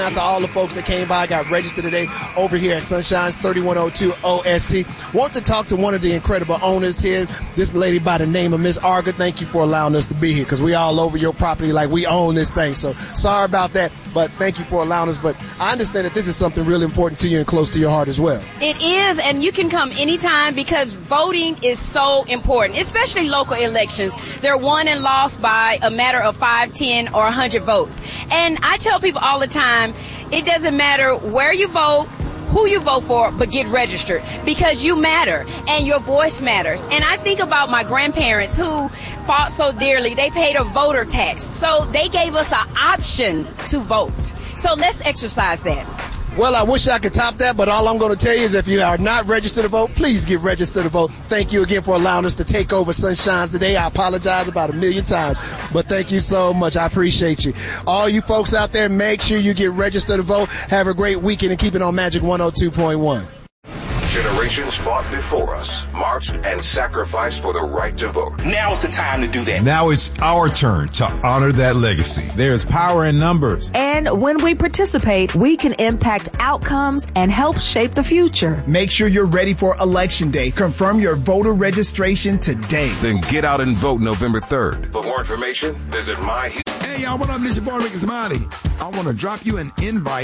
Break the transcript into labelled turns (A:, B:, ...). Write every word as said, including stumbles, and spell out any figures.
A: Out to all the folks that came by, got registered today over here at Sunshine's thirty-one oh two O S T. Want to talk to one of the incredible owners here, this lady by the name of Miss Arga. Thank you for allowing us to be here, because we all over your property like we own this thing. So sorry about that, but thank you for allowing us. But I understand that this is something really important to you and close to your heart as well.
B: It is, and you can come anytime because voting is so important, especially local elections. They're won and lost by a matter of five, ten, or one hundred votes. And I tell people all the time, it doesn't matter where you vote, who you vote for, but get registered, because you matter and your voice matters. And I think about my grandparents who fought so dearly. They paid a voter tax, so they gave us an option to vote. So let's exercise that.
A: Well, I wish I could top that, but all I'm going to tell you is if you are not registered to vote, please get registered to vote. Thank you again for allowing us to take over Sunshine's today. I apologize about a million times, but thank you so much. I appreciate you. All you folks out there, make sure you get registered to vote. Have a great weekend and keep it on Magic one oh two point one.
C: Generations fought before us, marched and sacrificed for the right to vote.
D: Now's the time to do that.
E: Now it's our turn to honor that legacy.
F: There's power in numbers.
G: And when we participate, we can impact outcomes and help shape the future.
H: Make sure you're ready for Election Day. Confirm your voter registration today.
C: Then get out and vote November third. For more information, visit my...
I: Hey, y'all, what up? This your boy, Ricky Smiley. I want to drop you an invite.